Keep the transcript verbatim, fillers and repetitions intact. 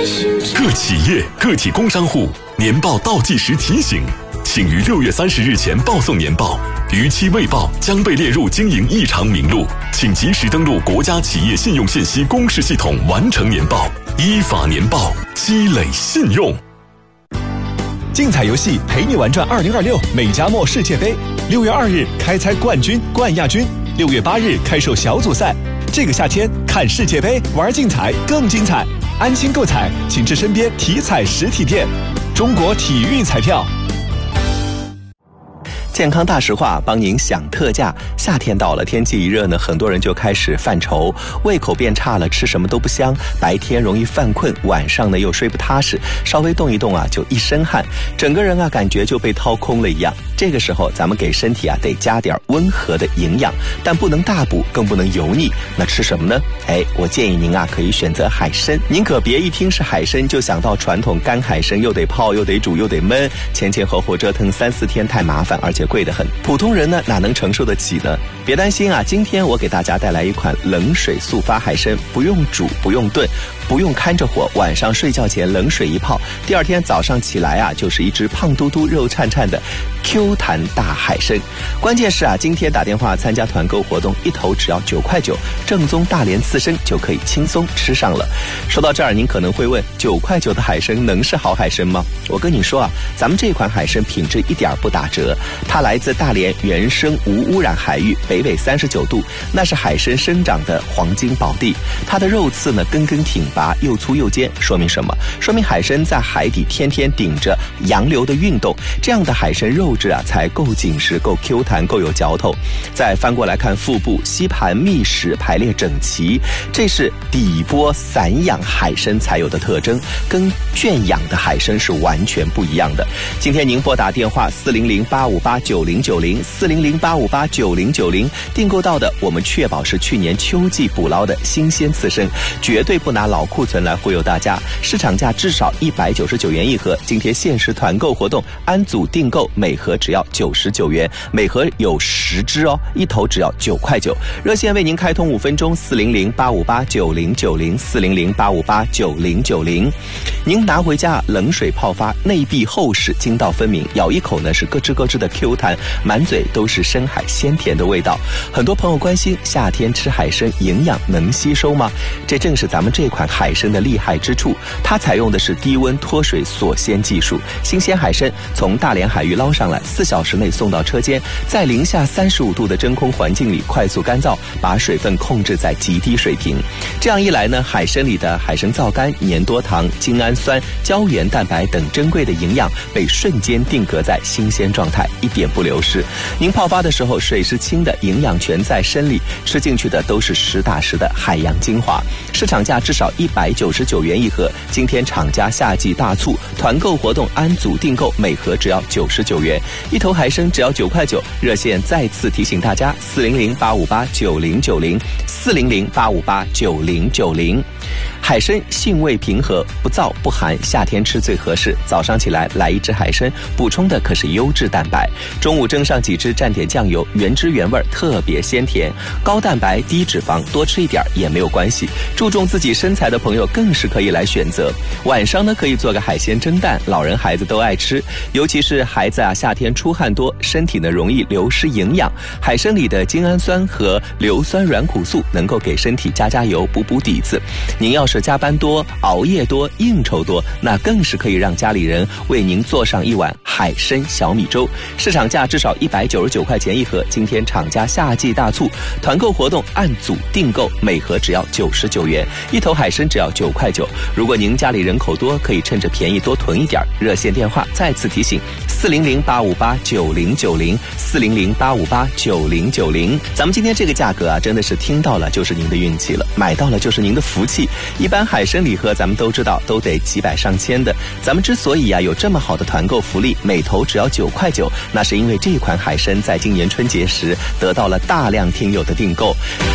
各企业、个体工商户年报倒计时提醒，请于六月三十日前报送年报，逾期未报将被列入经营异常名录，请及时登录国家企业信用信息公示系统完成年报，依法年报，积累信用。 竞彩游戏陪你玩转二零二六美加墨世界杯，六月二日开猜冠军、冠亚军，六月八日开售小组赛。这个夏天看世界杯，玩竞彩更精彩。安心购彩，请至身边体彩实体店。中国体育彩票。 健康大实话，帮您享特价。夏天到了，天气一热呢，很多人就开始犯愁，胃口变差了，吃什么都不香，白天容易犯困，晚上呢又睡不踏实，稍微动一动啊就一身汗，整个人啊感觉就被掏空了一样。这个时候咱们给身体啊得加点温和的营养，但不能大补，更不能油腻。那吃什么呢？哎，我建议您啊可以选择海参。您可别一听是海参就想到传统干海参，又得泡又得煮又得焖，前前后后折腾三四天太麻烦，而且贵得很，普通人呢哪能承受得起呢？别担心啊，今天我给大家带来一款冷水速发海参，不用煮不用炖，不用看着火，晚上睡觉前冷水一泡，第二天早上起来啊就是一只胖嘟嘟肉颤颤的 Q 弹大海参。关键是啊，今天打电话参加团购活动，一头只要九块九，正宗大连刺身就可以轻松吃上了。说到这儿，您可能会问，九块九的海参能是好海参吗？我跟你说啊，咱们这款海参品质一点不打折，它来自大连原生无污染海域，北纬三十九度，那是海参生长的黄金宝地。它的肉刺呢根根挺拔，又粗又尖，说明什么？说明海参在海底天天顶着洋流的运动，这样的海参肉质啊才够紧实，够 Q 弹，够有嚼头。再翻过来看腹部，吸盘密实，排列整齐，这是底波散养海参才有的特征，跟圈养的海参是完全不一样的。今天您拨打电话四零零八五八九零九零四零零八五八九零九零订购到的，我们确保是去年秋季捕捞的新鲜刺身，绝对不拿老库存来忽悠大家，市场价至少一百九十九元一盒，今天限时团购活动，按组订购，每盒只要九十九元，每盒有十只哦，一头只要九块九。热线为您开通五分钟，四零零八五八九零九零四零零八五八九零九零。您拿回家冷水泡发，内壁厚实，筋道分明，咬一口呢是咯吱咯吱的 Q 弹，满嘴都是深海鲜甜的味道。很多朋友关心夏天吃海参营养能吸收吗？这正是咱们这款海参的厉害之处，它采用的是低温脱水锁鲜技术，新鲜海参从大连海域捞上来，四小时内送到车间，在零下三十五度的真空环境里快速干燥，把水分控制在极低水平。这样一来呢，海参里的海参皂苷、粘多糖、精氨酸、胶原蛋白等珍贵的营养被瞬间定格在新鲜状态，一点不流失。您泡发的时候水是清的，营养全在参里，吃进去的都是实打实的海洋精华。市场价至少一百九十九元一盒，今天厂家夏季大促团购活动，按组订购，每盒只要九十九元，一头海参只要九块九。热线再次提醒大家，四零零八五八九零九零四零零八五八九零九零。海参性味平和，不燥不寒，夏天吃最合适。早上起来来一只海参，补充的可是优质蛋白。中午蒸上几只，蘸点酱油，原汁原味，特别鲜甜。高蛋白低脂肪，多吃一点也没有关系。注重自己身材的朋友更是可以来选择。晚上呢可以做个海鲜蒸蛋，老人孩子都爱吃，尤其是孩子啊，夏天出汗多，身体呢容易流失营养。海参里的精氨酸和硫酸软骨素能够给身体加加油，补补底子。您要是加班多、熬夜多、应酬多，那更是可以让家里人为您做上一碗海参小米粥。市场价至少一百九十九块钱一盒，今天厂家夏季大促团购活动，按组订购，每盒只要九十九元，一头海参只要九块九。如果您家里人口多，可以趁着便宜多囤一点。热线电话再次提醒：四零零八五八九零九零四零零八五八九零九零。咱们今天这个价格啊，真的是听到了就是您的运气了，买到了就是您的福气。一般海参礼盒咱们都知道都得几百上千的，咱们之所以啊有这么好的团购福利，每头只要九块九，那是因为这款海参在今年春节时得到了大量听友的订购。